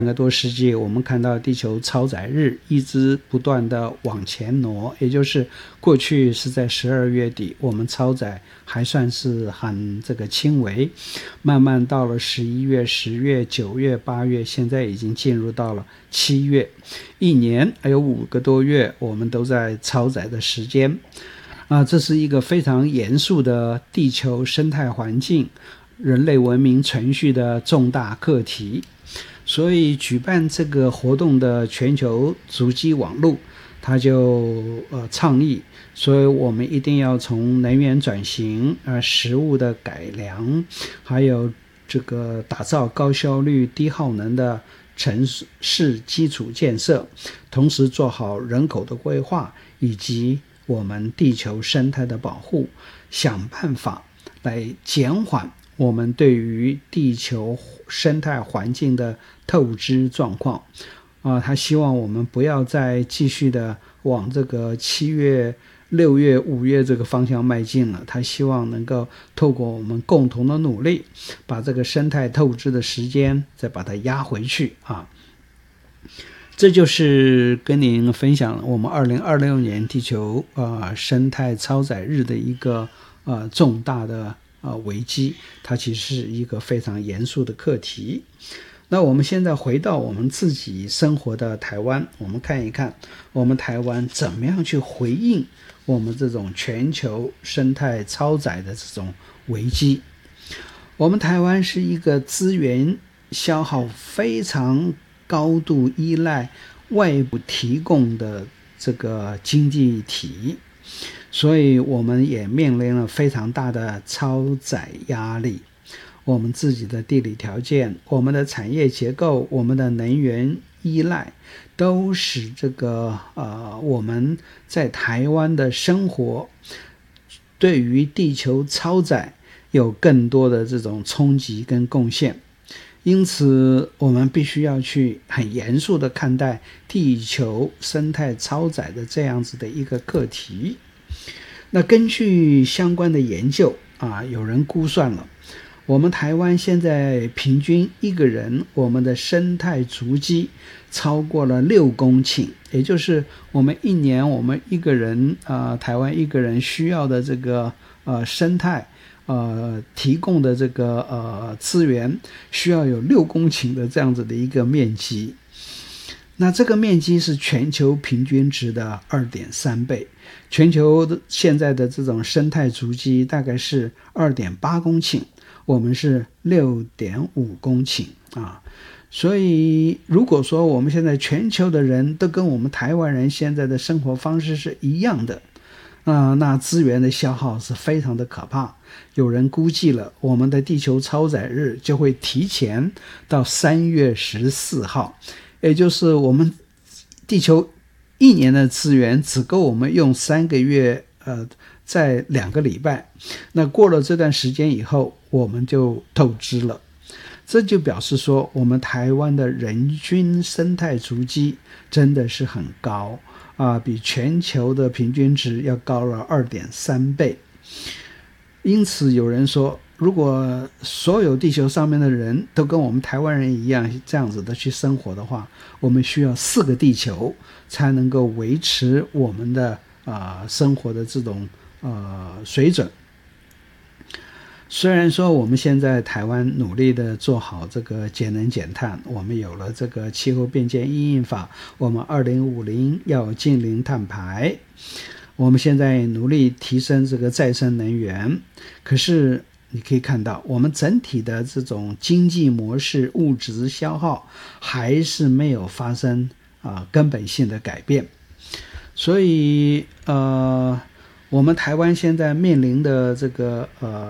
个多世纪，我们看到地球超载日一直不断的往前挪，也就是过去是在12月底，我们超载还算是很轻微，慢慢到了11月、10月、9月、8月，现在已经进入到了7月，一年还有5个多月，我们都在超载的时间。这是一个非常严肃的地球生态环境、人类文明存续的重大课题。所以举办这个活动的全球足迹网络，他就倡议，所以我们一定要从能源转型、食物的改良，还有这个打造高效率、低耗能的城市基础建设，同时做好人口的规划以及我们地球生态的保护，想办法来减缓我们对于地球生态环境的透支状况。他希望我们不要再继续的往这个7月、6月、5月这个方向迈进了。他希望能够透过我们共同的努力，把这个生态透支的时间再把它压回去这就是跟您分享我们2026年地球生态超载日的一个重大的危机，它其实是一个非常严肃的课题。那我们现在回到我们自己生活的台湾，我们看一看我们台湾怎么样去回应我们这种全球生态超载的这种危机。我们台湾是一个资源消耗非常高度依赖外部提供的这个经济体，所以我们也面临了非常大的超载压力。我们自己的地理条件、我们的产业结构、我们的能源依赖，都使这个我们在台湾的生活对于地球超载有更多的这种冲击跟贡献。因此我们必须要去很严肃的看待地球生态超载的这样子的一个课题。那根据相关的研究有人估算了，我们台湾现在平均一个人我们的生态足迹超过了6公顷，也就是我们一年我们一个人台湾一个人需要的这个生态提供的这个资源需要有6公顷的这样子的一个面积。那这个面积是全球平均值的 2.3 倍，全球现在的这种生态足迹大概是 2.8 公顷，我们是 6.5 公顷所以如果说我们现在全球的人都跟我们台湾人现在的生活方式是一样的那资源的消耗是非常的可怕。有人估计了，我们的地球超载日就会提前到3月14号，也就是我们地球一年的资源只够我们用3个月在2个礼拜。那过了这段时间以后，我们就透支了。这就表示说，我们台湾的人均生态足迹真的是很高比全球的平均值要高了 2.3 倍。因此有人说，如果所有地球上面的人都跟我们台湾人一样这样子的去生活的话，我们需要4个地球才能够维持我们的生活的这种水准。虽然说我们现在台湾努力的做好这个节能减碳，我们有了这个气候变迁因应法，我们2050要净零碳排，我们现在努力提升这个再生能源，可是你可以看到我们整体的这种经济模式、物质消耗还是没有发生根本性的改变。所以我们台湾现在面临的这个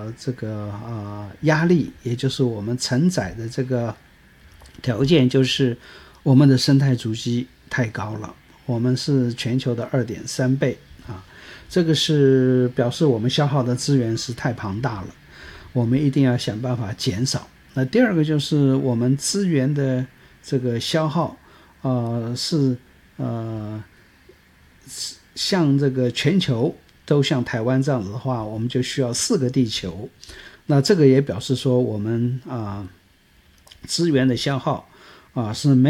压力，也就是我们承载的这个条件，就是我们的生态足迹太高了，我们是全球的 2.3 倍这个是表示我们消耗的资源是太庞大了，我们一定要想办法减少。那第二个就是我们资源的这个消耗是像这个全球都像台湾这样子的话，我们就需要4个地球。那这个也表示说我们资源的消耗是没